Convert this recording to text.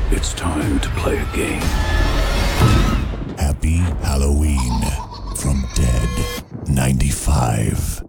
It's time to play a game. Happy Halloween from Dead 95.